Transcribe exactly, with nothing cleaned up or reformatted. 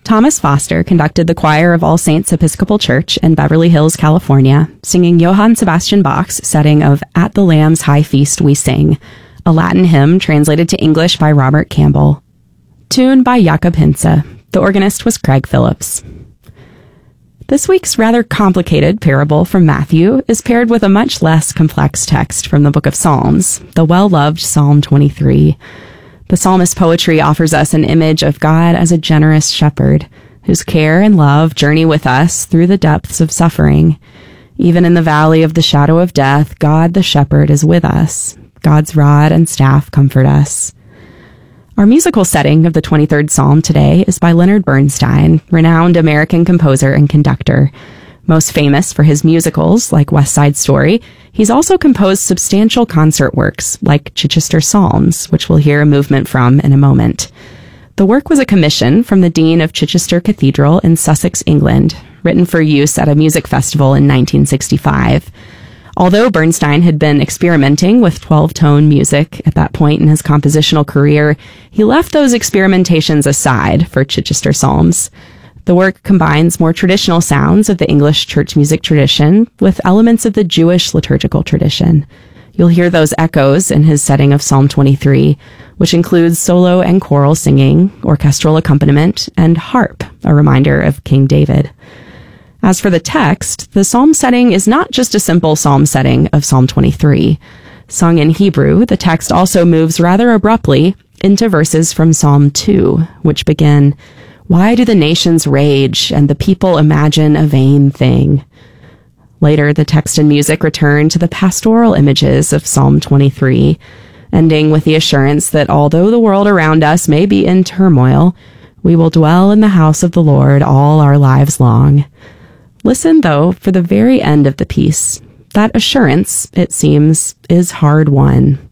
Thomas Foster conducted the choir of All Saints Episcopal Church in Beverly Hills, California, singing Johann Sebastian Bach's setting of At the Lamb's High Feast We Sing, a Latin hymn translated to English by Robert Campbell. Tune by Jakob Hinze. The organist was Craig Phillips. This week's rather complicated parable from Matthew is paired with a much less complex text from the book of Psalms, the well-loved Psalm twenty-three. The psalmist's poetry offers us an image of God as a generous shepherd, whose care and love journey with us through the depths of suffering. Even in the valley of the shadow of death, God the shepherd is with us. God's rod and staff comfort us. Our musical setting of the twenty-third Psalm today is by Leonard Bernstein, renowned American composer and conductor. Most famous for his musicals, like West Side Story, he's also composed substantial concert works, like Chichester Psalms, which we'll hear a movement from in a moment. The work was a commission from the Dean of Chichester Cathedral in Sussex, England, written for use at a music festival in nineteen sixty-five. Although Bernstein had been experimenting with twelve-tone music at that point in his compositional career, he left those experimentations aside for Chichester Psalms. The work combines more traditional sounds of the English church music tradition with elements of the Jewish liturgical tradition. You'll hear those echoes in his setting of Psalm twenty-three, which includes solo and choral singing, orchestral accompaniment, and harp, a reminder of King David. As for the text, the psalm setting is not just a simple psalm setting of Psalm twenty-three. Sung in Hebrew, the text also moves rather abruptly into verses from Psalm two, which begin, "Why do the nations rage and the people imagine a vain thing?" Later, the text and music return to the pastoral images of Psalm twenty-three, ending with the assurance that although the world around us may be in turmoil, we will dwell in the house of the Lord all our lives long. Listen, though, for the very end of the piece. That assurance, it seems, is hard won.